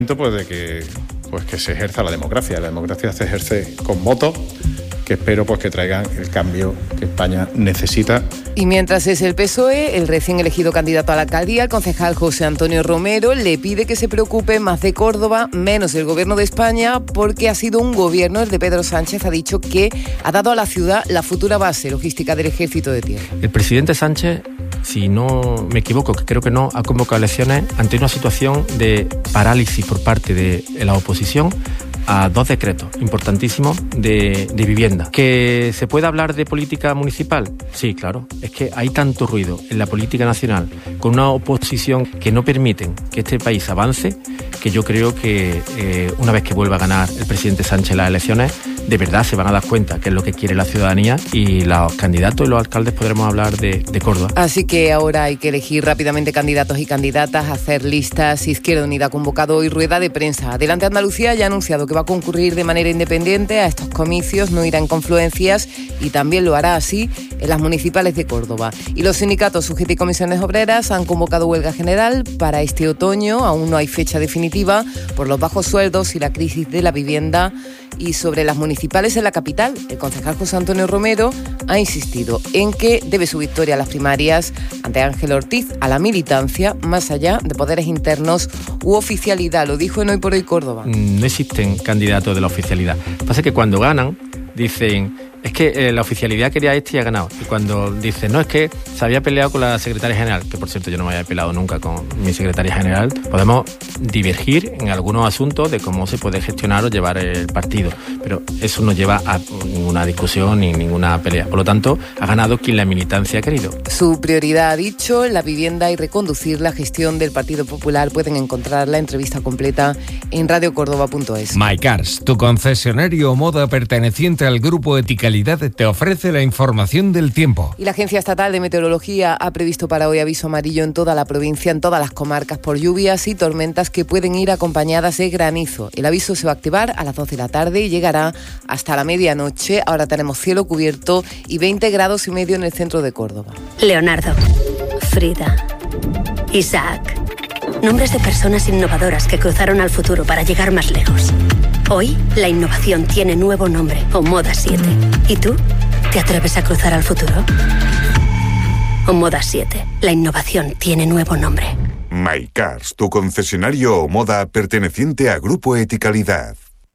Pues de que se ejerza la democracia. La democracia se ejerce con votos, que espero pues que traigan el cambio que España necesita. Y mientras es el PSOE, el recién elegido candidato a la alcaldía, el concejal José Antonio Romero, le pide que se preocupe más de Córdoba, menos del gobierno de España, porque ha sido un gobierno, el de Pedro Sánchez, ha dicho que ha dado a la ciudad la futura base logística del Ejército de Tierra. El presidente Sánchez, si no me equivoco, que creo que no, ha convocado elecciones ante una situación de parálisis por parte de la oposición a 2 decretos importantísimos de vivienda. ¿Que se puede hablar de política municipal? Sí, claro. Es que hay tanto ruido en la política nacional con una oposición que no permiten que este país avance, que yo creo que una vez que vuelva a ganar el presidente Sánchez las elecciones, de verdad se van a dar cuenta que es lo que quiere la ciudadanía, y los candidatos y los alcaldes podremos hablar de Córdoba. Así que ahora hay que elegir rápidamente candidatos y candidatas, hacer listas. Izquierda Unida ha convocado hoy rueda de prensa. Adelante Andalucía ya ha anunciado que va a concurrir de manera independiente a estos comicios, no irá en confluencias, y también lo hará así en las municipales de Córdoba. Y los sindicatos UGT y comisiones obreras han convocado huelga general para este otoño. Aún no hay fecha definitiva por los bajos sueldos y la crisis de la vivienda. Y sobre las municipales en la capital, el concejal José Antonio Romero ha insistido en que debe su victoria a las primarias ante Ángel Ortiz a la militancia, más allá de poderes internos u oficialidad. Lo dijo en Hoy por Hoy Córdoba. No existen candidatos de la oficialidad. Pasa que cuando ganan, dicen, es que la oficialidad quería y ha ganado. Y cuando dicen, no, es que se había peleado con la secretaria general, que por cierto yo no me había peleado nunca con mi secretaria general, podemos divergir en algunos asuntos de cómo se puede gestionar o llevar el partido, pero eso no lleva a ninguna discusión ni ninguna pelea. Por lo tanto, ha ganado quien la militancia ha querido. Su prioridad, ha dicho, la vivienda y reconducir la gestión del Partido Popular. Pueden encontrar la entrevista completa en radiocórdoba.es. MyCars, tu concesionario Moda perteneciente al grupo Eticalidad, te ofrece la información del tiempo. Y la Agencia Estatal de Meteorología ha previsto para hoy aviso amarillo en toda la provincia, en todas las comarcas, por lluvias y tormentas que pueden ir acompañadas de granizo. El aviso se va a activar a las 12 de la tarde y llegará hasta la medianoche. Ahora tenemos cielo cubierto y 20,5 grados en el centro de Córdoba. Leonardo, Frida, Isaac. Nombres de personas innovadoras que cruzaron al futuro para llegar más lejos. Hoy, la innovación tiene nuevo nombre, Omoda 7. ¿Y tú? ¿Te atreves a cruzar al futuro? Omoda 7. La innovación tiene nuevo nombre. MyCars, tu concesionario Omoda perteneciente a Grupo Eticalidad.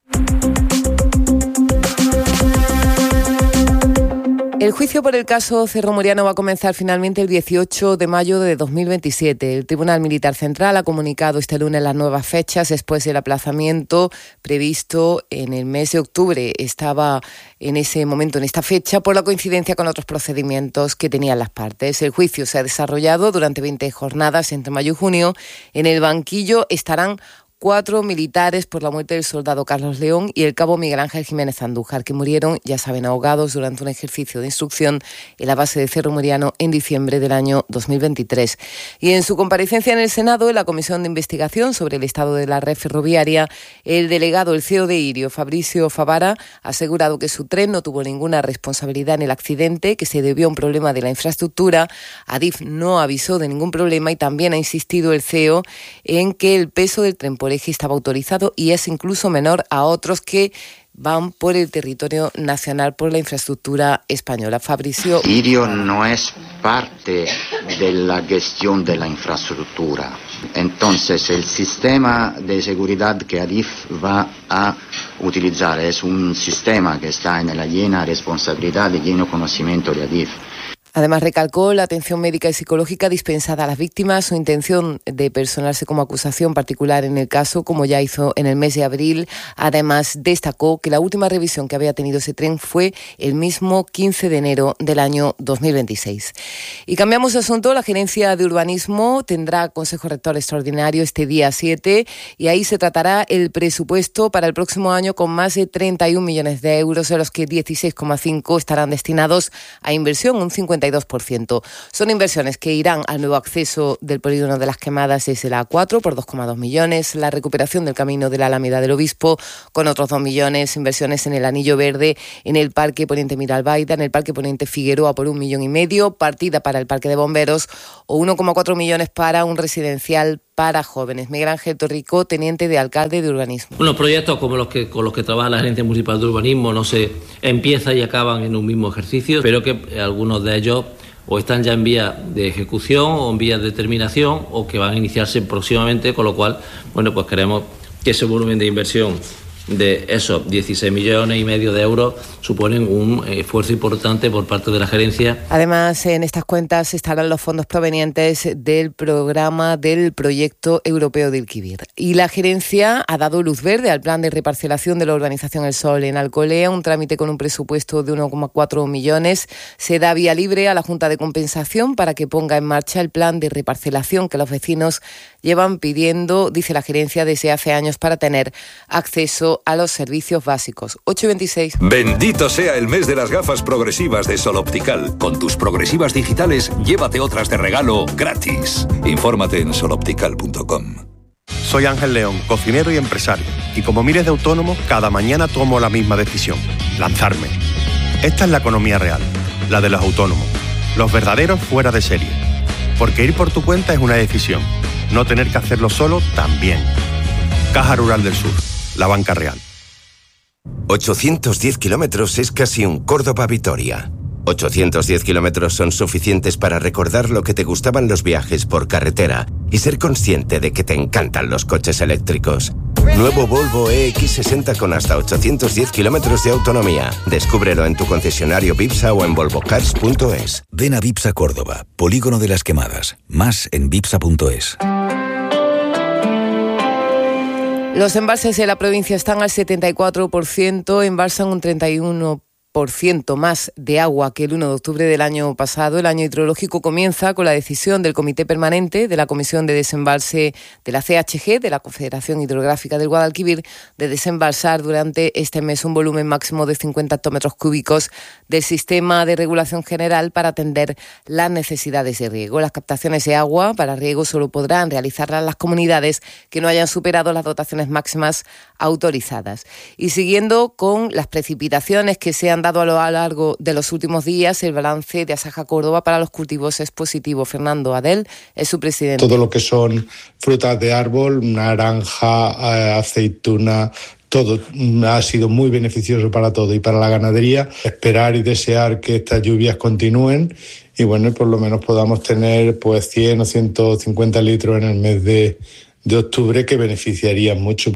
El juicio por el caso Cerro Moriano va a comenzar finalmente el 18 de mayo de 2027. El Tribunal Militar Central ha comunicado este lunes las nuevas fechas después del aplazamiento previsto en el mes de octubre. Estaba en ese momento, en esta fecha, por la coincidencia con otros procedimientos que tenían las partes. El juicio se ha desarrollado durante 20 jornadas entre mayo y junio. En el banquillo estarán 4 militares por la muerte del soldado Carlos León y el cabo Miguel Ángel Jiménez Andújar, que murieron, ya saben, ahogados durante un ejercicio de instrucción en la base de Cerro Moriano en diciembre del año 2023. Y en su comparecencia en el Senado, en la Comisión de Investigación sobre el estado de la red ferroviaria, el delegado, el CEO de IRIO, Fabricio Favara, ha asegurado que su tren no tuvo ninguna responsabilidad en el accidente, que se debió a un problema de la infraestructura. Adif no avisó de ningún problema y también ha insistido el CEO en que el peso del tren por eje estaba autorizado y es incluso menor a otros que van por el territorio nacional por la infraestructura española. Fabricio. IRIO no es parte de la gestión de la infraestructura. Entonces, el sistema de seguridad que Adif va a utilizar es un sistema que está en la llena responsabilidad y lleno conocimiento de Adif. Además, recalcó la atención médica y psicológica dispensada a las víctimas, su intención de personarse como acusación particular en el caso, como ya hizo en el mes de abril. Además, destacó que la última revisión que había tenido ese tren fue el mismo 15 de enero del año 2026. Y cambiamos de asunto. La Gerencia de Urbanismo tendrá Consejo Rector Extraordinario este día 7 y ahí se tratará el presupuesto para el próximo año con más de 31 millones de euros, de los que 16,5 estarán destinados a inversión, un 52%. Son inversiones que irán al nuevo acceso del polígono de las Quemadas desde la A4 por 2,2 millones, la recuperación del camino de la Alameda del Obispo con otros 2 millones, inversiones en el Anillo Verde, en el Parque Poniente Miralbaida, en el Parque Poniente Figueroa por 1,5 millones, partida para el Parque de Bomberos o 1,4 millones para un residencial para jóvenes. Miguel Ángel Torrico, teniente de alcalde de urbanismo. Unos proyectos como con los que trabaja la Agencia Municipal de Urbanismo no se empiezan y acaban en un mismo ejercicio, pero que algunos de ellos o están ya en vía de ejecución o en vía de terminación o que van a iniciarse próximamente, con lo cual, pues queremos que ese volumen de inversión de esos 16,5 millones de euros suponen un esfuerzo importante por parte de la gerencia. Además, en estas cuentas estarán los fondos provenientes del programa del proyecto europeo de Ilquivir. Y la gerencia ha dado luz verde al plan de reparcelación de la urbanización El Sol en Alcolea, un trámite con un presupuesto de 1,4 millones. Se da vía libre a la Junta de Compensación para que ponga en marcha el plan de reparcelación que los vecinos llevan pidiendo, dice la gerencia, desde hace años para tener acceso a los servicios básicos. 8:26. Bendito sea el mes de las gafas progresivas de Sol Optical. Con tus progresivas digitales, llévate otras de regalo gratis. Infórmate en soloptical.com. Soy Ángel León, cocinero y empresario. Y como miles de autónomos, cada mañana tomo la misma decisión: lanzarme. Esta es la economía real, la de los autónomos, los verdaderos fuera de serie. Porque ir por tu cuenta es una decisión. No tener que hacerlo solo también. Caja Rural del Sur, la banca real. 810 kilómetros es casi un Córdoba-Vitoria. 810 kilómetros son suficientes para recordar lo que te gustaban los viajes por carretera y ser consciente de que te encantan los coches eléctricos. Nuevo Volvo EX60 con hasta 810 kilómetros de autonomía. Descúbrelo en tu concesionario Vipsa o en volvocars.es. Ven a Vipsa Córdoba, Polígono de las Quemadas. Más en vipsa.es. Los embalses de la provincia están al 74%, embalsan un 31% más de agua que el 1 de octubre del año pasado. El año hidrológico comienza con la decisión del Comité Permanente de la Comisión de Desembalse de la CHG, de la Confederación Hidrográfica del Guadalquivir, de desembalsar durante este mes un volumen máximo de 50 hectómetros cúbicos del Sistema de Regulación General para atender las necesidades de riego. Las captaciones de agua para riego solo podrán realizarlas las comunidades que no hayan superado las dotaciones máximas autorizadas. Y siguiendo con las precipitaciones que se han dado a lo largo de los últimos días, el balance de Asaja Córdoba para los cultivos es positivo. Fernando Adel es su presidente. Todo lo que son frutas de árbol, naranja, aceituna, todo ha sido muy beneficioso para todo y para la ganadería. Esperar y desear que estas lluvias continúen y por lo menos podamos tener 100 o 150 litros en el mes de octubre que beneficiarían mucho.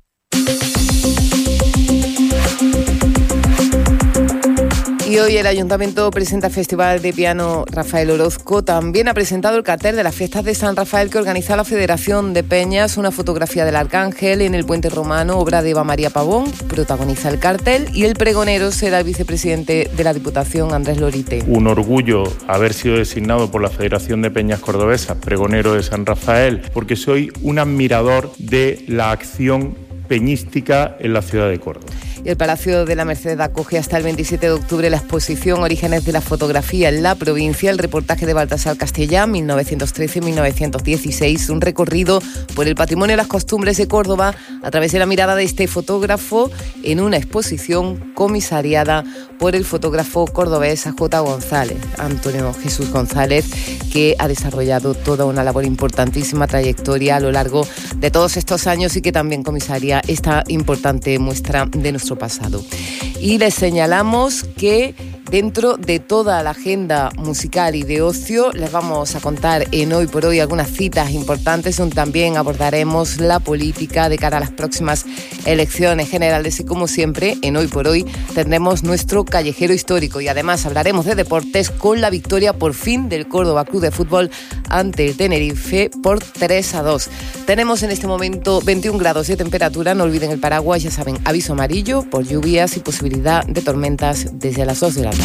Y hoy el Ayuntamiento presenta el Festival de Piano Rafael Orozco. También ha presentado el cartel de las fiestas de San Rafael que organiza la Federación de Peñas. Una fotografía del Arcángel en el Puente Romano, obra de Eva María Pavón, protagoniza el cartel. Y el pregonero será el vicepresidente de la Diputación, Andrés Lorite. Un orgullo haber sido designado por la Federación de Peñas Cordobesas pregonero de San Rafael, porque soy un admirador de la acción peñística en la ciudad de Córdoba. Y el Palacio de la Merced acoge hasta el 27 de octubre la exposición Orígenes de la Fotografía en la Provincia, el reportaje de Baltasar Castellán, 1913-1916, un recorrido por el patrimonio y las costumbres de Córdoba a través de la mirada de este fotógrafo en una exposición comisariada por el fotógrafo cordobés J. González, Antonio Jesús González, que ha desarrollado toda una labor importantísima, trayectoria a lo largo de todos estos años y que también comisaria esta importante muestra de nuestro pasado. Y les señalamos que dentro de toda la agenda musical y de ocio les vamos a contar en Hoy por Hoy algunas citas importantes donde también abordaremos la política de cara a las próximas elecciones generales y como siempre en Hoy por Hoy tendremos nuestro callejero histórico y además hablaremos de deportes con la victoria por fin del Córdoba Club de Fútbol ante el Tenerife por 3-2. Tenemos en este momento 21 grados de temperatura, no olviden el paraguas, ya saben, aviso amarillo por lluvias y posibilidad de tormentas desde las 2 de la tarde.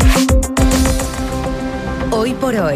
Hoy por Hoy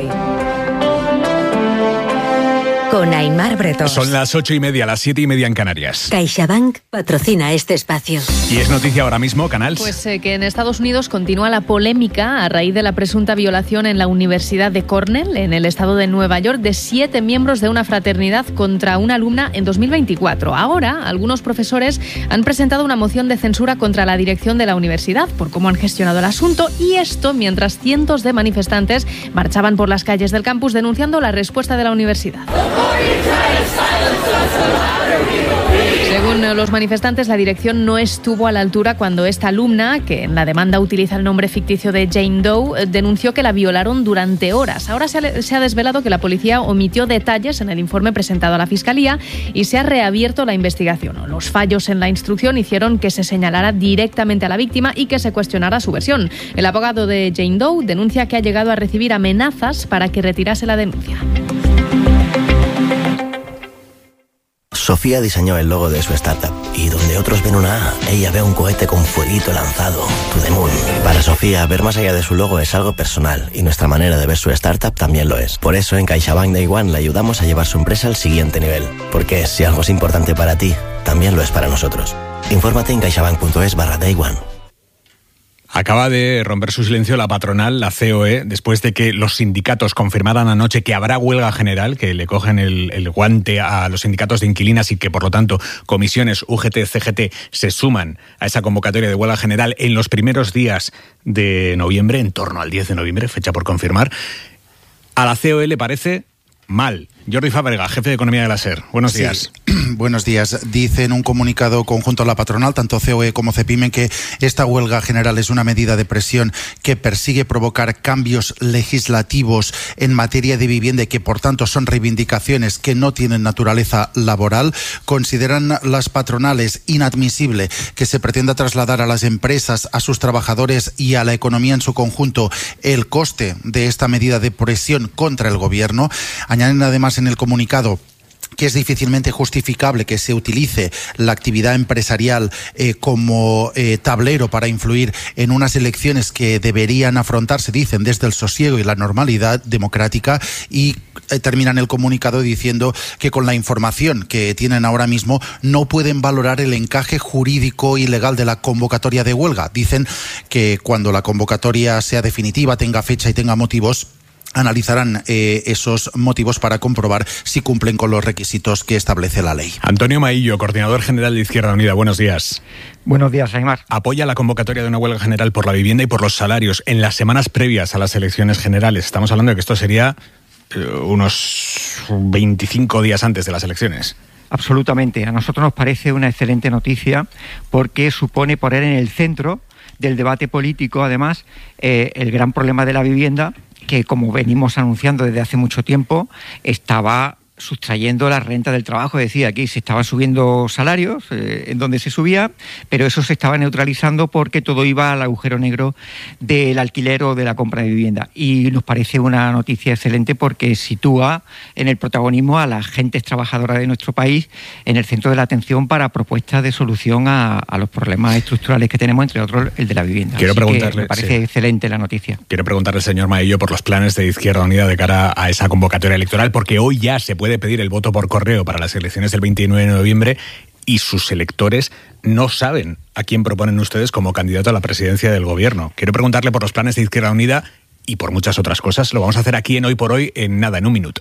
con Aimar Bretón. Son las 8:30, las 7:30 en Canarias. CaixaBank patrocina este espacio. Y es noticia ahora mismo, Canals. Pues que en Estados Unidos continúa la polémica a raíz de la presunta violación en la Universidad de Cornell, en el estado de Nueva York, de 7 miembros de una fraternidad contra una alumna en 2024. Ahora, algunos profesores han presentado una moción de censura contra la dirección de la universidad por cómo han gestionado el asunto, y esto mientras cientos de manifestantes marchaban por las calles del campus denunciando la respuesta de la universidad. Según los manifestantes, la dirección no estuvo a la altura cuando esta alumna, que en la demanda utiliza el nombre ficticio de Jane Doe, denunció que la violaron durante horas. Ahora se ha desvelado que la policía omitió detalles en el informe presentado a la Fiscalía y se ha reabierto la investigación. Los fallos en la instrucción hicieron que se señalara directamente a la víctima y que se cuestionara su versión. El abogado de Jane Doe denuncia que ha llegado a recibir amenazas para que retirase la denuncia. Sofía diseñó el logo de su startup y donde otros ven una A, ella ve un cohete con fueguito lanzado, to the moon. Para Sofía, ver más allá de su logo es algo personal y nuestra manera de ver su startup también lo es. Por eso en CaixaBank Day One le ayudamos a llevar su empresa al siguiente nivel. Porque si algo es importante para ti, también lo es para nosotros. Infórmate en caixabank.es/Day One. Acaba de romper su silencio la patronal, la COE, después de que los sindicatos confirmaran anoche que habrá huelga general, que le cogen el guante a los sindicatos de inquilinas y que, por lo tanto, comisiones UGT, CGT se suman a esa convocatoria de huelga general en los primeros días de noviembre, en torno al 10 de noviembre, fecha por confirmar. A la COE le parece mal. Jordi Fábrega, jefe de Economía de la SER. Buenos días. Buenos días. Dice en un comunicado conjunto a la patronal, tanto COE como CEPIME, que esta huelga general es una medida de presión que persigue provocar cambios legislativos en materia de vivienda y que, por tanto, son reivindicaciones que no tienen naturaleza laboral. Consideran las patronales inadmisible que se pretenda trasladar a las empresas, a sus trabajadores y a la economía en su conjunto el coste de esta medida de presión contra el gobierno. Añaden además en el comunicado que es difícilmente justificable que se utilice la actividad empresarial como tablero para influir en unas elecciones que deberían afrontarse, dicen, desde el sosiego y la normalidad democrática, y terminan el comunicado diciendo que con la información que tienen ahora mismo no pueden valorar el encaje jurídico y legal de la convocatoria de huelga. Dicen que cuando la convocatoria sea definitiva, tenga fecha y tenga motivos, analizarán esos motivos para comprobar si cumplen con los requisitos que establece la ley. Antonio Maillo, coordinador general de Izquierda Unida. Buenos días. Buenos días, Aimar. Apoya la convocatoria de una huelga general por la vivienda y por los salarios en las semanas previas a las elecciones generales. Estamos hablando de que esto sería unos 25 días antes de las elecciones. Absolutamente. A nosotros nos parece una excelente noticia porque supone poner en el centro del debate político, además, el gran problema de la vivienda, que, como venimos anunciando desde hace mucho tiempo, estaba sustrayendo la renta del trabajo. Es decir, aquí se estaban subiendo salarios, en donde se subía, pero eso se estaba neutralizando porque todo iba al agujero negro del alquiler o de la compra de vivienda. Y nos parece una noticia excelente porque sitúa en el protagonismo a las gentes trabajadoras de nuestro país en el centro de la atención para propuestas de solución a los problemas estructurales que tenemos, entre otros el de la vivienda. Quiero preguntarle, me parece excelente la noticia. Quiero preguntarle al señor Maillo por los planes de Izquierda Unida de cara a esa convocatoria electoral, porque hoy ya se puede pedir el voto por correo para las elecciones del 29 de noviembre y sus electores no saben a quién proponen ustedes como candidato a la presidencia del gobierno. Quiero preguntarle por los planes de Izquierda Unida y por muchas otras cosas. Lo vamos a hacer aquí en Hoy por Hoy en nada, en un minuto.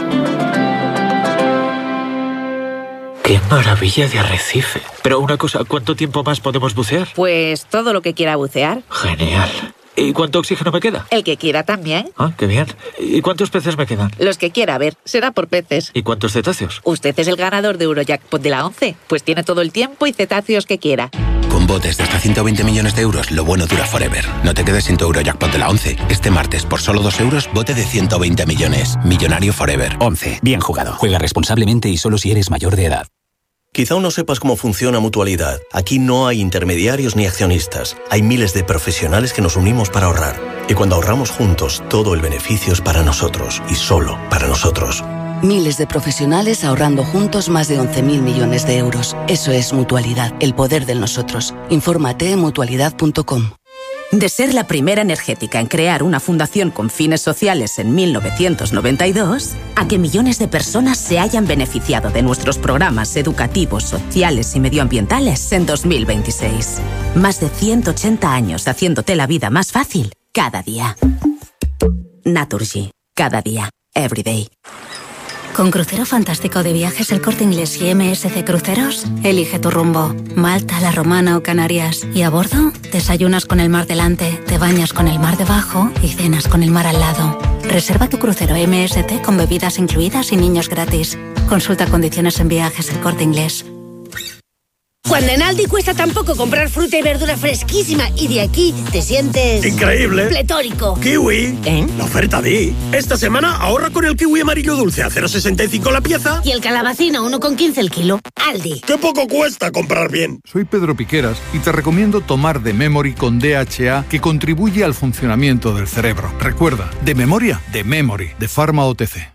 ¡Qué maravilla de arrecife! Pero una cosa, ¿cuánto tiempo más podemos bucear? Pues todo lo que quiera bucear. Genial. ¿Y cuánto oxígeno me queda? El que quiera también. Ah, qué bien. ¿Y cuántos peces me quedan? Los que quiera, a ver, será por peces. ¿Y cuántos cetáceos? Usted es el ganador de Eurojackpot de la 11, pues tiene todo el tiempo y cetáceos que quiera. Con botes de hasta 120 millones de euros, lo bueno dura forever. No te quedes sin tu Eurojackpot de la 11. Este martes, por solo 2 euros, bote de 120 millones. Millonario forever. 11. Bien jugado. Juega responsablemente y solo si eres mayor de edad. Quizá aún no sepas cómo funciona Mutualidad. Aquí no hay intermediarios ni accionistas. Hay miles de profesionales que nos unimos para ahorrar. Y cuando ahorramos juntos, todo el beneficio es para nosotros y solo para nosotros. Miles de profesionales ahorrando juntos más de 11.000 millones de euros. Eso es Mutualidad, el poder del nosotros. Infórmate en mutualidad.com. De ser la primera energética en crear una fundación con fines sociales en 1992, a que millones de personas se hayan beneficiado de nuestros programas educativos, sociales y medioambientales en 2026. Más de 180 años haciéndote la vida más fácil cada día. Naturgy. Cada día. Every day. Con Crucero Fantástico de Viajes El Corte Inglés y MSC Cruceros, elige tu rumbo. Malta, La Romana o Canarias. Y a bordo, desayunas con el mar delante, te bañas con el mar debajo y cenas con el mar al lado. Reserva tu crucero MSC con bebidas incluidas y niños gratis. Consulta condiciones en Viajes El Corte Inglés. Cuando en Aldi cuesta tan poco comprar fruta y verdura fresquísima y de aquí te sientes... ¡increíble! ¡Pletórico! ¡Kiwi! La oferta Di. Esta semana ahorra con el kiwi amarillo dulce a 0,65 la pieza. Y el calabacín a 1,15 el kilo. Aldi. ¡Qué poco cuesta comprar bien! Soy Pedro Piqueras y te recomiendo tomar The Memory con DHA, que contribuye al funcionamiento del cerebro. Recuerda, de memoria, The Memory, de Pharma OTC.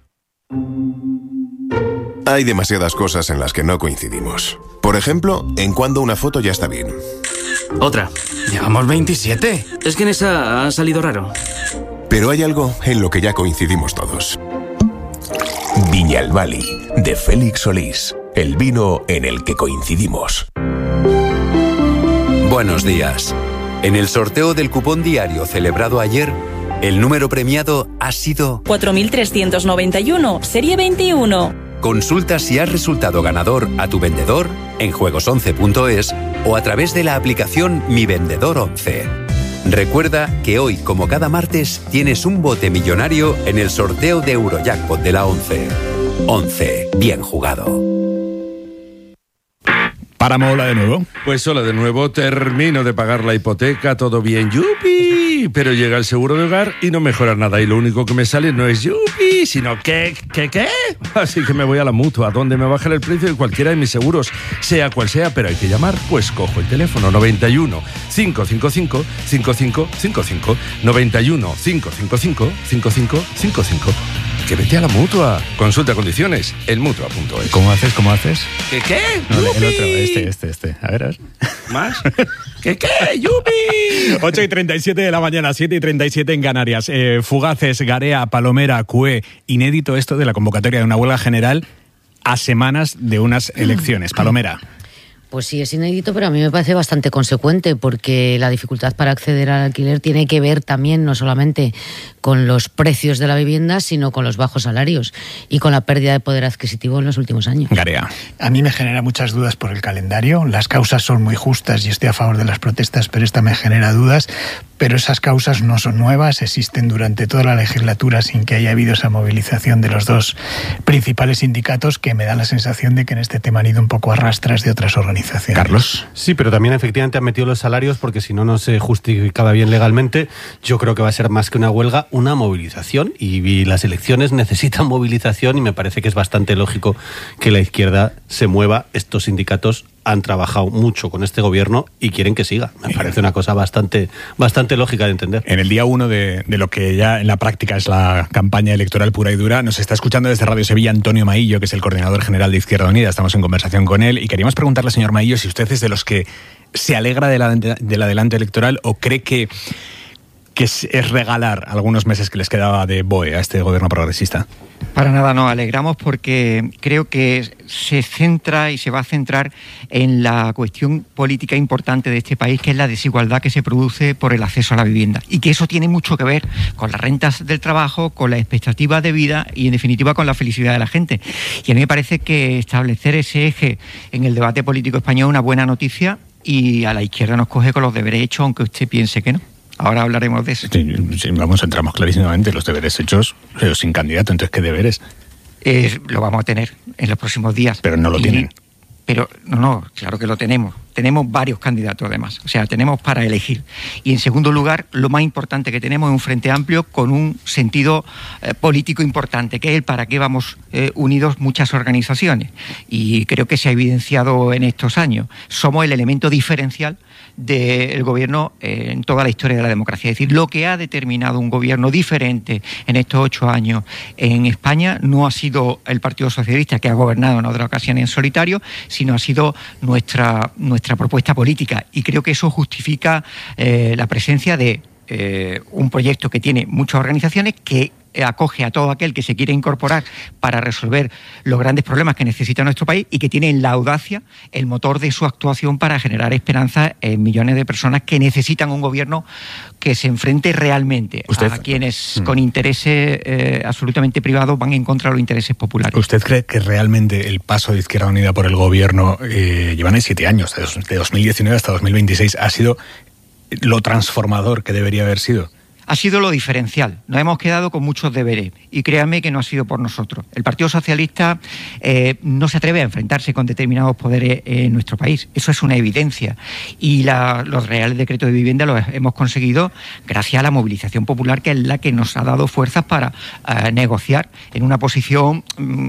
Hay demasiadas cosas en las que no coincidimos. Por ejemplo, en cuándo una foto ya está bien. Otra. Llevamos 27. Es que en esa ha salido raro. Pero hay algo en lo que ya coincidimos todos. Viñalbali, de Félix Solís. El vino en el que coincidimos. Buenos días. En el sorteo del cupón diario celebrado ayer, el número premiado ha sido 4.391, serie 21. Consulta si has resultado ganador a tu vendedor en juegos11.es o a través de la aplicación Mi Vendedor 11. Recuerda que hoy, como cada martes, tienes un bote millonario en el sorteo de Eurojackpot de la 11. 11. Bien jugado. Páramo, hola de nuevo. Pues hola de nuevo, termino de pagar la hipoteca, todo bien, yupi, pero llega el seguro de hogar y no mejora nada y lo único que me sale no es yupi, sino ¿qué? Así que me voy a la Mutua, donde me bajan el precio de cualquiera de mis seguros, sea cual sea, pero hay que llamar, pues cojo el teléfono 91 555 5555 91 555 5555. Que vete a la Mutua. Consulta condiciones en Mutua.es. ¿Cómo haces? ¿Qué? No, el otro, este. A ver. ¿Más? ¿Qué? ¡Yupi! 8:37 de la mañana, 7:37 en Canarias. Fugaces, Garea, Palomera, CUE. Inédito esto de la convocatoria de una huelga general a semanas de unas elecciones. Palomera. Pues sí, es inédito, pero a mí me parece bastante consecuente, porque la dificultad para acceder al alquiler tiene que ver también no solamente con los precios de la vivienda, sino con los bajos salarios y con la pérdida de poder adquisitivo en los últimos años. Garea. A mí me genera muchas dudas por el calendario. Las causas son muy justas y estoy a favor de las protestas, pero esta me genera dudas. Pero esas causas no son nuevas, existen durante toda la legislatura sin que haya habido esa movilización de los dos principales sindicatos, que me da la sensación de que en este tema han ido un poco a rastras de otras organizaciones. Carlos. Sí, pero también efectivamente han metido los salarios porque si no, no se justificaba bien legalmente. Yo creo que va a ser más que una huelga, una movilización, y las elecciones necesitan movilización y me parece que es bastante lógico que la izquierda se mueva. Estos sindicatos han trabajado mucho con este gobierno y quieren que siga. Me parece una cosa bastante lógica de entender. En el día 1 de lo que ya en la práctica es la campaña electoral pura y dura, nos está escuchando desde Radio Sevilla Antonio Maillo, que es el coordinador general de Izquierda Unida. Estamos en conversación con él y queríamos preguntarle, señor Maillo, si usted es de los que se alegra del adelanto electoral o cree que es regalar algunos meses que les quedaba de BOE a este gobierno progresista. Para nada nos alegramos, porque creo que se centra y se va a centrar en la cuestión política importante de este país, que es la desigualdad que se produce por el acceso a la vivienda, y que eso tiene mucho que ver con las rentas del trabajo, con las expectativas de vida y en definitiva con la felicidad de la gente. Y a mí me parece que establecer ese eje en el debate político español es una buena noticia, y a la izquierda nos coge con los deberes hechos, aunque usted piense que no. Ahora hablaremos de eso. Sí, entramos clarísimamente, los deberes hechos, pero sin candidato. Entonces, ¿qué deberes? Lo vamos a tener en los próximos días. Pero no lo tienen. Pero no, claro que lo tenemos. Tenemos varios candidatos además, o sea, tenemos para elegir. Y en segundo lugar, lo más importante que tenemos es un frente amplio con un sentido político importante, que es el para qué vamos unidos muchas organizaciones. Y creo que se ha evidenciado en estos años. Somos el elemento diferencial del gobierno en toda la historia de la democracia. Es decir, lo que ha determinado un gobierno diferente en estos 8 años en España no ha sido el Partido Socialista, que ha gobernado en otra ocasión en solitario, sino ha sido nuestra propuesta política. Y creo que eso justifica la presencia de un proyecto que tiene muchas organizaciones, que acoge a todo aquel que se quiere incorporar para resolver los grandes problemas que necesita nuestro país, y que tiene en la audacia el motor de su actuación para generar esperanza en millones de personas que necesitan un gobierno que se enfrente realmente a quienes con intereses absolutamente privados van en contra de los intereses populares. ¿Usted cree que realmente el paso de Izquierda Unida por el gobierno, llevan ahí 7 años, de 2019 hasta 2026, ha sido lo transformador que debería haber sido? ha sido lo diferencial. Nos hemos quedado con muchos deberes y créanme que no ha sido por nosotros. El Partido Socialista no se atreve a enfrentarse con determinados poderes en nuestro país. Eso es una evidencia. Y los reales decretos de vivienda los hemos conseguido gracias a la movilización popular, que es la que nos ha dado fuerzas para negociar en una posición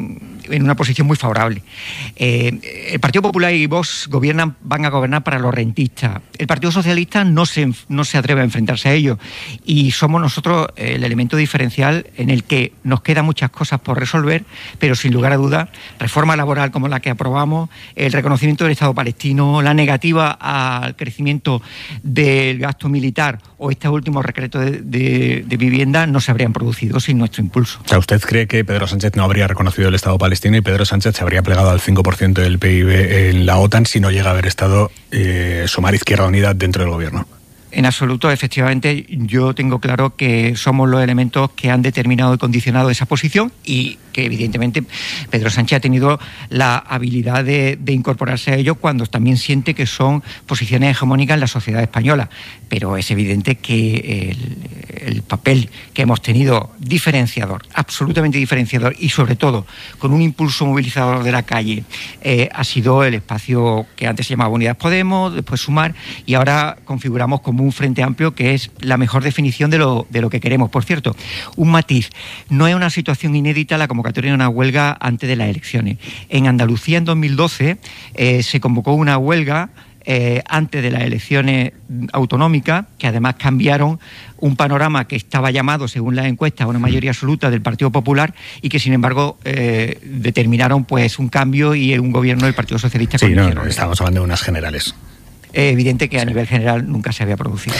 muy favorable. El Partido Popular y Vox van a gobernar para los rentistas. El Partido Socialista no se atreve a enfrentarse a ello y somos nosotros el elemento diferencial en el que nos quedan muchas cosas por resolver, pero sin lugar a dudas, reforma laboral como la que aprobamos, el reconocimiento del Estado palestino, la negativa al crecimiento del gasto militar o estos últimos decretos de vivienda no se habrían producido sin nuestro impulso. O sea, ¿usted cree que Pedro Sánchez no habría reconocido el Estado palestino y Pedro Sánchez se habría plegado al 5% del PIB en la OTAN si no llega a haber estado Sumar Izquierda Unida dentro del gobierno? En absoluto, efectivamente, yo tengo claro que somos los elementos que han determinado y condicionado esa posición y que evidentemente Pedro Sánchez ha tenido la habilidad de incorporarse a ello cuando también siente que son posiciones hegemónicas en la sociedad española. Pero es evidente que el papel que hemos tenido diferenciador, absolutamente diferenciador y sobre todo con un impulso movilizador de la calle, ha sido el espacio que antes se llamaba Unidas Podemos, después Sumar y ahora configuramos como un frente amplio que es la mejor definición de lo que queremos. Por cierto, un matiz, no es una situación inédita la convocatoria de una huelga antes de las elecciones. En Andalucía en 2012 se convocó una huelga antes de las elecciones autonómicas, que además cambiaron un panorama que estaba llamado, según las encuestas, a una mayoría absoluta del Partido Popular y que, sin embargo, determinaron pues un cambio y un gobierno del Partido Socialista. Sí, no, estamos hablando de unas generales. Evidente que a nivel general nunca se había producido.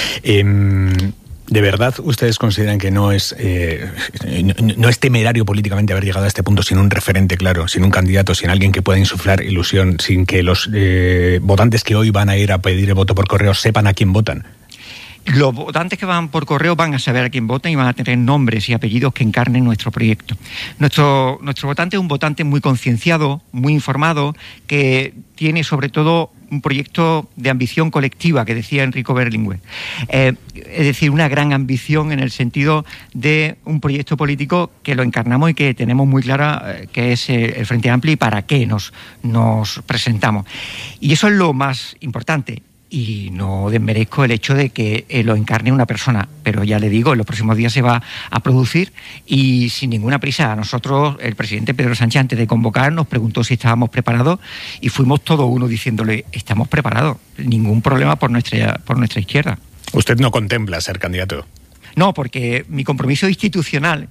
¿De verdad ustedes consideran que no es temerario políticamente haber llegado a este punto sin un referente claro, sin un candidato, sin alguien que pueda insuflar ilusión, sin que los votantes que hoy van a ir a pedir el voto por correo sepan a quién votan? Los votantes que van por correo van a saber a quién votan y van a tener nombres y apellidos que encarnen nuestro proyecto. Nuestro votante es un votante muy concienciado, muy informado, que tiene sobre todo un proyecto de ambición colectiva, que decía Enrico Berlinguer. Es decir, una gran ambición en el sentido de un proyecto político que lo encarnamos y que tenemos muy clara que es el Frente Amplio y para qué nos presentamos. Y eso es lo más importante. Y no desmerezco el hecho de que lo encarne una persona, pero ya le digo, en los próximos días se va a producir y sin ninguna prisa. A nosotros, el presidente Pedro Sánchez, antes de convocar, nos preguntó si estábamos preparados y fuimos todo uno diciéndole, estamos preparados, ningún problema por nuestra izquierda. ¿Usted no contempla ser candidato? No, porque mi compromiso institucional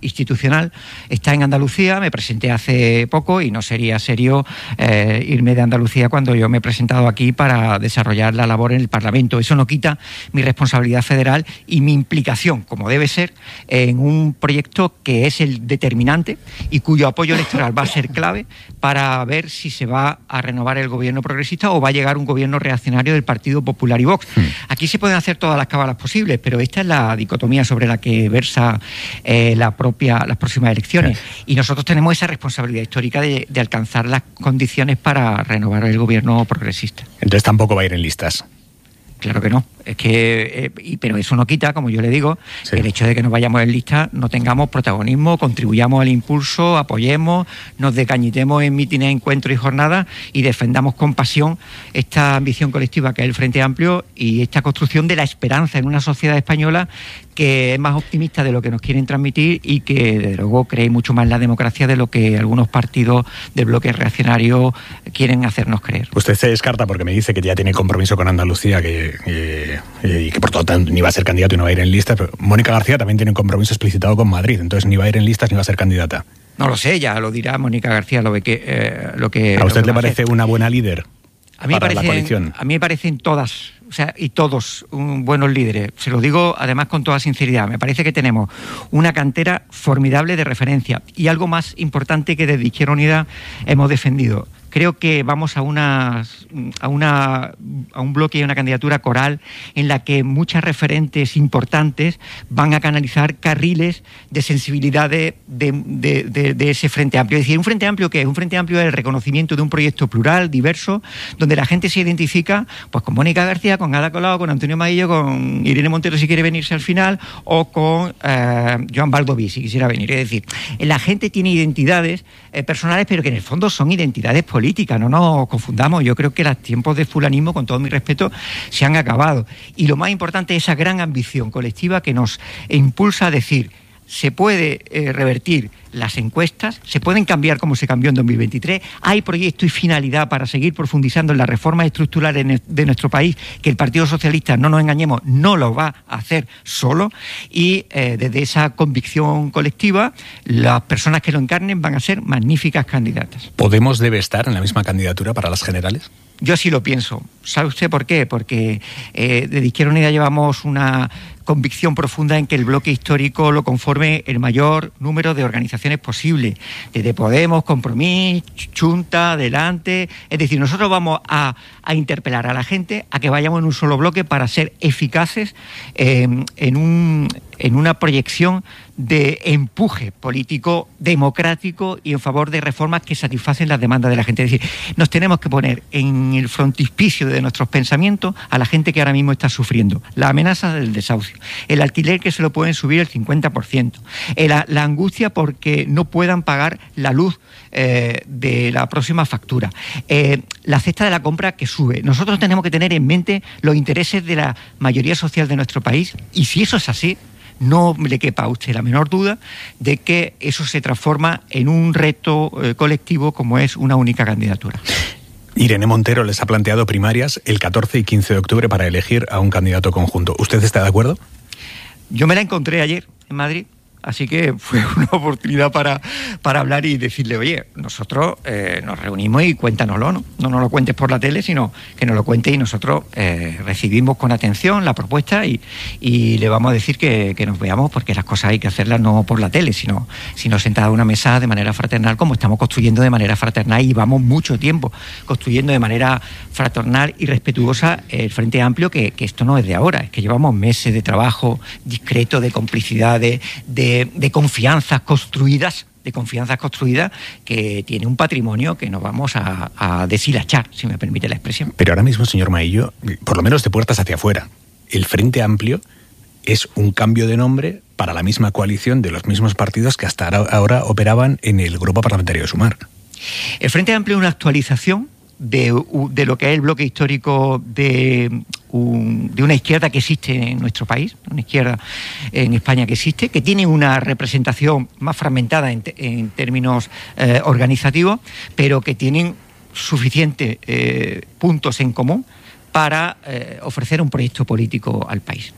está en Andalucía. Me presenté hace poco y no sería serio irme de Andalucía cuando yo me he presentado aquí para desarrollar la labor en el Parlamento. Eso no quita mi responsabilidad federal y mi implicación, como debe ser, en un proyecto que es el determinante y cuyo apoyo electoral va a ser clave para ver si se va a renovar el gobierno progresista o va a llegar un gobierno reaccionario del Partido Popular y Vox. Aquí se pueden hacer todas las cábalas posibles, pero esta es la dicotomía sobre la que versa las próximas elecciones. Y nosotros tenemos esa responsabilidad histórica de alcanzar las condiciones para renovar el gobierno progresista. Entonces tampoco va a ir en listas. Claro que no. Es que, pero eso no quita, como yo le digo, sí, el hecho de que no vayamos en lista, no tengamos protagonismo, contribuyamos al impulso, apoyemos, nos decañitemos en mítines, encuentros y jornadas y defendamos con pasión esta ambición colectiva que es el Frente Amplio y esta construcción de la esperanza en una sociedad española que es más optimista de lo que nos quieren transmitir y que, desde luego, cree mucho más en la democracia de lo que algunos partidos del bloque reaccionario quieren hacernos creer. Usted se descarta porque me dice que ya tiene compromiso con Andalucía, y que por todo tanto ni va a ser candidato y no va a ir en listas, pero Mónica García también tiene un compromiso explicitado con Madrid, entonces ni va a ir en listas ni va a ser candidata. No lo sé, ya lo dirá Mónica García, lo que ¿A usted le parece una buena líder? A mí me parecen todas, o sea, y todos buenos líderes. Se lo digo además con toda sinceridad. Me parece que tenemos una cantera formidable de referencia y algo más importante que desde Izquierda Unida hemos defendido. Creo que vamos a un bloque y a una candidatura coral en la que muchas referentes importantes van a canalizar carriles de sensibilidad de ese Frente Amplio. Es decir, ¿un Frente Amplio qué es? Un Frente Amplio es el reconocimiento de un proyecto plural, diverso, donde la gente se identifica pues con Mónica García, con Ada Colau, con Antonio Maillo, con Irene Montero si quiere venirse al final, o con Joan Baldoví si quisiera venir. Es decir, la gente tiene identidades personales, pero que en el fondo son identidades políticas, no nos confundamos. Yo creo que los tiempos de fulanismo, con todo mi respeto, se han acabado. Y lo más importante es esa gran ambición colectiva que nos impulsa a decir: se puede revertir las encuestas, se pueden cambiar como se cambió en 2023, hay proyecto y finalidad para seguir profundizando en las reformas estructurales de nuestro país, que el Partido Socialista, no nos engañemos, no lo va a hacer solo, y desde esa convicción colectiva, las personas que lo encarnen van a ser magníficas candidatas. ¿Podemos debe estar en la misma candidatura para las generales? Yo sí lo pienso. ¿Sabe usted por qué? Porque desde Izquierda Unida llevamos una convicción profunda en que el bloque histórico lo conforme el mayor número de organizaciones posible, desde Podemos, Compromís, Chunta, Adelante. Es decir, nosotros vamos a interpelar a la gente a que vayamos en un solo bloque para ser eficaces en una proyección de empuje político democrático y en favor de reformas que satisfacen las demandas de la gente. Es decir, nos tenemos que poner en el frontispicio de nuestros pensamientos a la gente que ahora mismo está sufriendo la amenaza del desahucio, el alquiler que se lo pueden subir el 50%, la angustia porque no puedan pagar la luz de la próxima factura, la cesta de la compra que sube. Nosotros tenemos que tener en mente los intereses de la mayoría social de nuestro país, y si eso es así, no le quepa a usted la menor duda de que eso se transforma en un reto colectivo como es una única candidatura. Irene Montero les ha planteado primarias el 14 y 15 de octubre para elegir a un candidato conjunto. ¿Usted está de acuerdo? Yo me la encontré ayer en Madrid. Así que fue una oportunidad para hablar y decirle: oye, nosotros nos reunimos y cuéntanoslo, ¿no? No nos lo cuentes por la tele, sino que nos lo cuentes, y nosotros recibimos con atención la propuesta y le vamos a decir que nos veamos, porque las cosas hay que hacerlas no por la tele, sino sentadas a una mesa de manera fraternal, como estamos construyendo de manera fraternal, y llevamos mucho tiempo construyendo de manera fraternal y respetuosa el Frente Amplio, que esto no es de ahora, es que llevamos meses de trabajo discreto, de complicidad, de confianzas construidas, que tiene un patrimonio que no vamos a deshilachar, si me permite la expresión. Pero ahora mismo, señor Maillo, por lo menos de puertas hacia afuera, el Frente Amplio es un cambio de nombre para la misma coalición de los mismos partidos que hasta ahora operaban en el grupo parlamentario de Sumar. El Frente Amplio es una actualización de lo que es el bloque histórico de una izquierda que existe en nuestro país, una izquierda en España que existe, que tiene una representación más fragmentada en términos organizativos, pero que tienen suficientes puntos en común para ofrecer un proyecto político al país.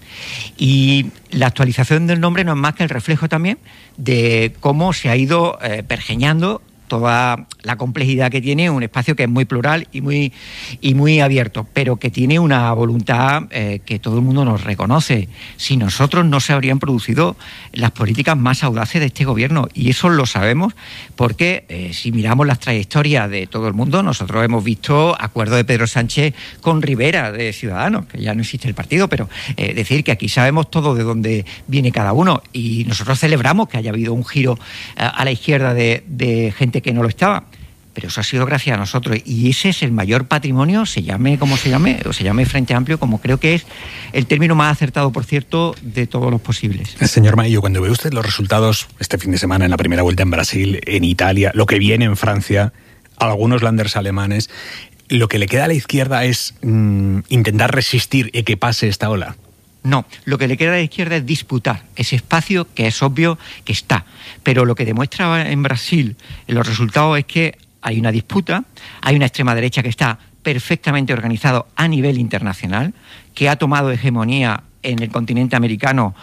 Y la actualización del nombre no es más que el reflejo también de cómo se ha ido pergeñando toda la complejidad que tiene un espacio que es muy plural y muy abierto, pero que tiene una voluntad que todo el mundo nos reconoce. Sin nosotros no se habrían producido las políticas más audaces de este gobierno, y eso lo sabemos porque si miramos las trayectorias de todo el mundo, nosotros hemos visto acuerdos de Pedro Sánchez con Rivera de Ciudadanos, que ya no existe el partido, pero decir que aquí sabemos todo de dónde viene cada uno, y nosotros celebramos que haya habido un giro a la izquierda de gente que no lo estaba, pero eso ha sido gracias a nosotros, y ese es el mayor patrimonio, se llame como se llame, o se llame Frente Amplio, como creo que es el término más acertado, por cierto, de todos los posibles. Señor Maillo, cuando ve usted los resultados este fin de semana en la primera vuelta en Brasil, en Italia, lo que viene en Francia, algunos landers alemanes, ¿lo que le queda a la izquierda es intentar resistir y que pase esta ola? No, lo que le queda a la izquierda es disputar ese espacio que es obvio que está. Pero lo que demuestra en Brasil en los resultados es que hay una disputa, hay una extrema derecha que está perfectamente organizado a nivel internacional, que ha tomado hegemonía en el continente americano,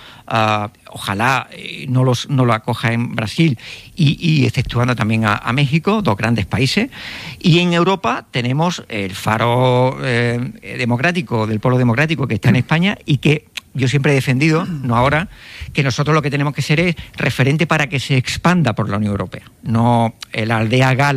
ojalá no lo acoja en Brasil, y exceptuando también a México, dos grandes países. Y en Europa tenemos el faro democrático, del polo democrático que está en España, y que yo siempre he defendido, no ahora, que nosotros lo que tenemos que ser es referente para que se expanda por la Unión Europea, no la aldea gala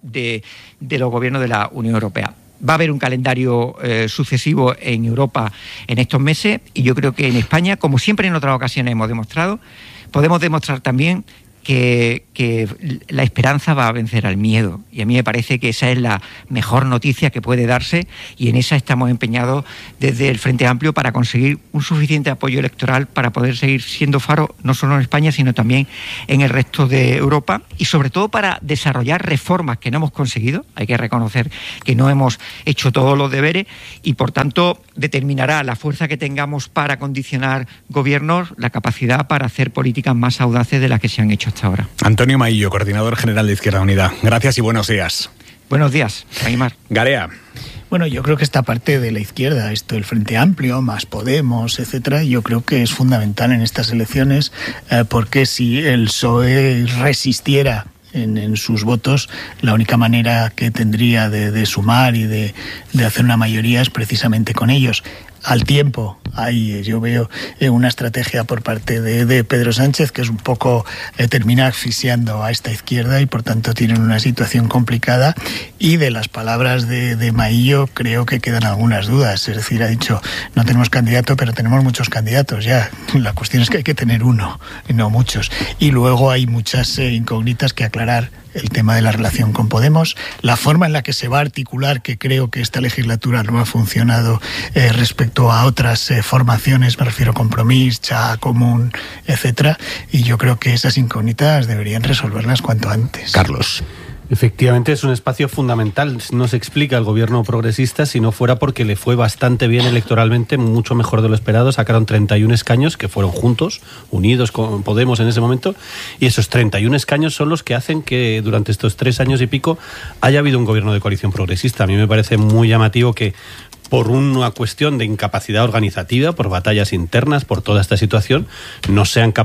de los gobiernos de la Unión Europea. Va a haber un calendario sucesivo en Europa en estos meses, y yo creo que en España, como siempre en otras ocasiones hemos demostrado, podemos demostrar también que la esperanza va a vencer al miedo, y a mí me parece que esa es la mejor noticia que puede darse, y en esa estamos empeñados desde el Frente Amplio para conseguir un suficiente apoyo electoral para poder seguir siendo faro no solo en España sino también en el resto de Europa, y sobre todo para desarrollar reformas que no hemos conseguido. Hay que reconocer que no hemos hecho todos los deberes, y por tanto determinará la fuerza que tengamos para condicionar gobiernos, la capacidad para hacer políticas más audaces de las que se han hecho hasta ahora. Antonio Maillo, coordinador general de Izquierda Unida. Gracias y buenos días. Buenos días, Aymar. Garea. Bueno, yo creo que esta parte de la izquierda, esto el Frente Amplio, más Podemos, etcétera, yo creo que es fundamental en estas elecciones, porque si el PSOE resistiera en sus votos, la única manera que tendría de sumar y de hacer una mayoría es precisamente con ellos. Al tiempo, ahí yo veo una estrategia por parte de Pedro Sánchez que es un poco termina asfixiando a esta izquierda, y por tanto tienen una situación complicada, y de las palabras de Maillo creo que quedan algunas dudas. Es decir, ha dicho, no tenemos candidato, pero tenemos muchos candidatos ya. La cuestión es que hay que tener uno, no muchos. Y luego hay muchas incógnitas que aclarar. El tema de la relación con Podemos, la forma en la que se va a articular, que creo que esta legislatura no ha funcionado respecto a otras formaciones, me refiero a Compromís, CHA, Común, etcétera, y yo creo que esas incógnitas deberían resolverlas cuanto antes. Carlos. Efectivamente, es un espacio fundamental. No se explica el gobierno progresista si no fuera porque le fue bastante bien electoralmente, mucho mejor de lo esperado. Sacaron 31 escaños que fueron juntos, unidos con Podemos en ese momento, y esos 31 escaños son los que hacen que durante estos 3 años y pico haya habido un gobierno de coalición progresista. A mí me parece muy llamativo que, por una cuestión de incapacidad organizativa, por batallas internas, por toda esta situación, no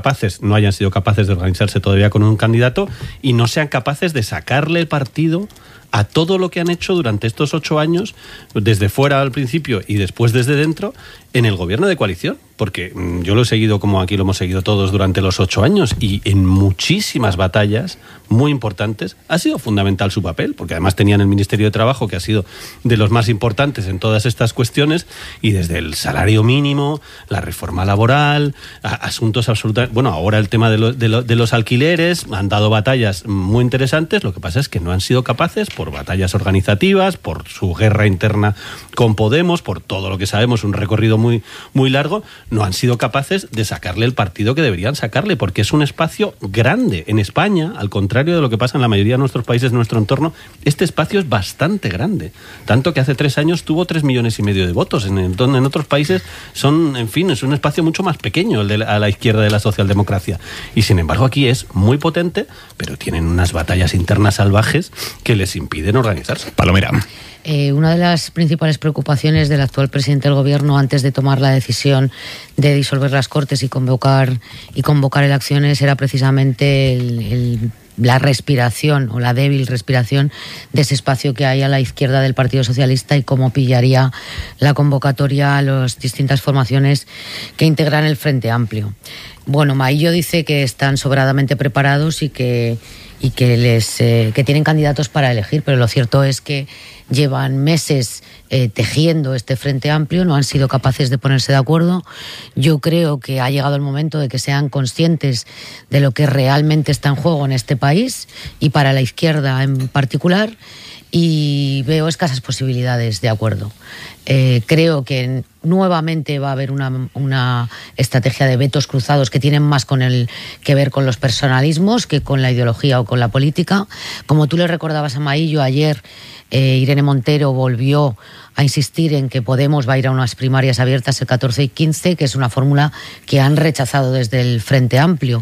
hayan sido capaces de organizarse todavía con un candidato, y no sean capaces de sacarle el partido a todo lo que han hecho durante estos 8 años, desde fuera al principio y después desde dentro, en el gobierno de coalición. Porque yo lo he seguido, como aquí lo hemos seguido todos, durante los 8 años, y en muchísimas batallas muy importantes ha sido fundamental su papel, porque además tenían el Ministerio de Trabajo, que ha sido de los más importantes en todas estas cuestiones, y desde el salario mínimo, la reforma laboral, asuntos absolutamente... Bueno, ahora el tema de los alquileres, han dado batallas muy interesantes. Lo que pasa es que no han sido capaces, por batallas organizativas, por su guerra interna con Podemos, por todo lo que sabemos, un recorrido muy, muy largo, no han sido capaces de sacarle el partido que deberían sacarle, porque es un espacio grande. En España, al contrario de lo que pasa en la mayoría de nuestros países de nuestro entorno, este espacio es bastante grande. Tanto que hace 3 años tuvo 3,5 millones de votos. En otros países es un espacio mucho más pequeño a la izquierda de la socialdemocracia. Y sin embargo aquí es muy potente, pero tienen unas batallas internas salvajes que les impiden organizarse. Palomera. Una de las principales preocupaciones del actual presidente del gobierno antes de tomar la decisión de disolver las Cortes y convocar elecciones era precisamente la respiración o la débil respiración de ese espacio que hay a la izquierda del Partido Socialista, y cómo pillaría la convocatoria a las distintas formaciones que integran el Frente Amplio. Bueno, Maillo dice que están sobradamente preparados y que tienen candidatos para elegir, pero lo cierto es que llevan meses tejiendo este Frente Amplio, no han sido capaces de ponerse de acuerdo. Yo creo que ha llegado el momento de que sean conscientes de lo que realmente está en juego en este país, y para la izquierda en particular, y veo escasas posibilidades de acuerdo. Creo que nuevamente va a haber una estrategia de vetos cruzados que tienen más que ver con los personalismos que con la ideología o con la política. Como tú le recordabas a Maillo ayer, Irene Montero volvió a insistir en que Podemos va a ir a unas primarias abiertas el 14 y 15, que es una fórmula que han rechazado desde el Frente Amplio.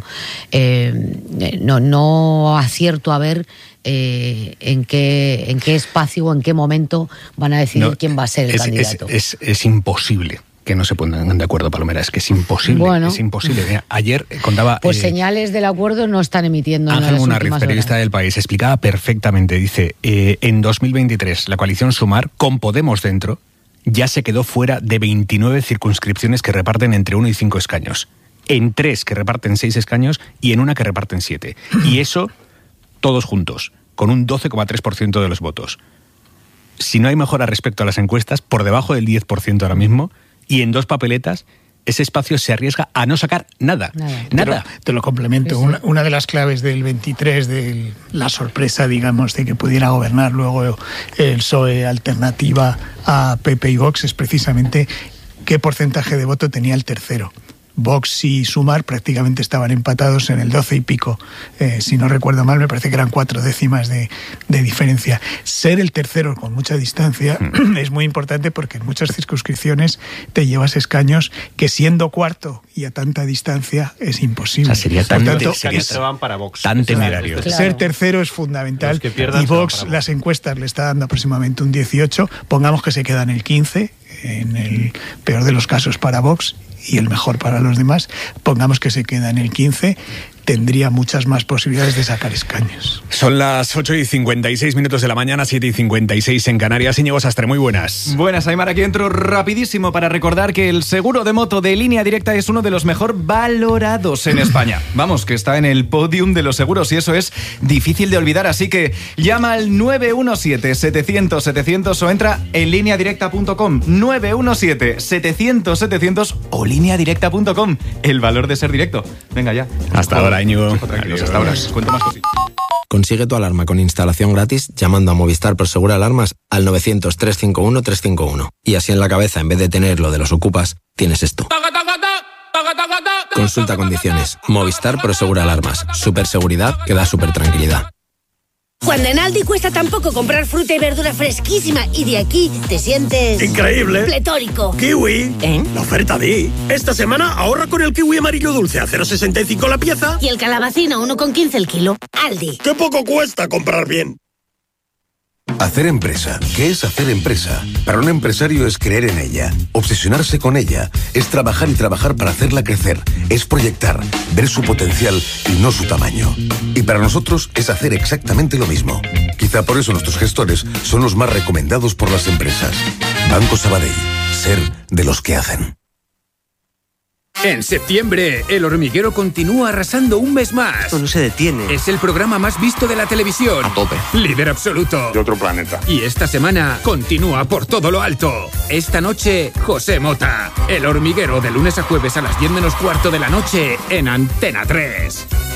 No acierto a ver en qué espacio o en qué momento van a decidir quién va a ser el candidato. Es imposible que no se pongan de acuerdo, Palomera. Es que es imposible. Bueno. Es imposible. Mira, ayer contaba... Pues señales del acuerdo no están emitiendo en las últimas horas. Ángel Munarriz, periodista del País, explicaba perfectamente. Dice, en 2023 la coalición Sumar, con Podemos dentro, ya se quedó fuera de 29 circunscripciones que reparten entre 1 y 5 escaños. En 3 que reparten 6 escaños y en 1 que reparten 7. Y eso, todos juntos. con un 12,3% de los votos. Si no hay mejora respecto a las encuestas, por debajo del 10% ahora mismo, y en 2 papeletas, ese espacio se arriesga a no sacar nada. Te lo complemento. Una de las claves del 23, de la sorpresa, digamos, de que pudiera gobernar luego el PSOE alternativa a PP y Vox, es precisamente qué porcentaje de voto tenía el tercero. Vox y Sumar prácticamente estaban empatados en el 12 y pico. Si no recuerdo mal, me parece que eran 4 décimas de diferencia. Ser el tercero con mucha distancia es muy importante porque en muchas circunscripciones te llevas escaños que siendo cuarto y a tanta distancia es imposible. O sea, sería tan temerario. Ser tercero es fundamental y Vox, las encuestas le está dando aproximadamente un 18. Pongamos que se queda en el 15, en el peor de los casos para Vox, y el mejor para los demás, pongamos que se queda en el 15, tendría muchas más posibilidades de sacar escaños. Son las 8:56 de la mañana, 7:56 en Canarias. Íñigo Sastre, muy buenas. Buenas, Aymar. Aquí entro rapidísimo para recordar que el seguro de moto de Línea Directa es uno de los mejor valorados en España. Vamos, que está en el podium de los seguros y eso es difícil de olvidar. Así que llama al 917-700-700 o entra en lineadirecta.com. 917-700-700 o lineadirecta.com. El valor de ser directo. Venga ya. Hasta ahora, Íñigo. Tranquilos, hasta ahora. Cuento más cositas. Consigue tu alarma con instalación gratis llamando a Movistar Prosegur Alarmas al 900-351-351. Y así en la cabeza, en vez de tener lo de los ocupas, tienes esto. Consulta condiciones. Movistar Prosegur Alarmas. Superseguridad que da super tranquilidad. Cuando en Aldi cuesta tan poco comprar fruta y verdura fresquísima y de aquí te sientes... ¡increíble! ¡Pletórico! ¡Kiwi! La oferta Di. Esta semana ahorra con el kiwi amarillo dulce a 0,65 la pieza. Y el calabacino 1,15 el kilo. Aldi. ¡Qué poco cuesta comprar bien! Hacer empresa. ¿Qué es hacer empresa? Para un empresario es creer en ella, obsesionarse con ella, es trabajar y trabajar para hacerla crecer, es proyectar, ver su potencial y no su tamaño. Y para nosotros es hacer exactamente lo mismo. Quizá por eso nuestros gestores son los más recomendados por las empresas. Banco Sabadell. Ser de los que hacen. En septiembre, El Hormiguero continúa arrasando un mes más. Esto no se detiene. Es el programa más visto de la televisión. A tope. Líder absoluto. De otro planeta. Y esta semana continúa por todo lo alto. Esta noche, José Mota. El Hormiguero de lunes a jueves a las 10 menos cuarto de la noche en Antena 3.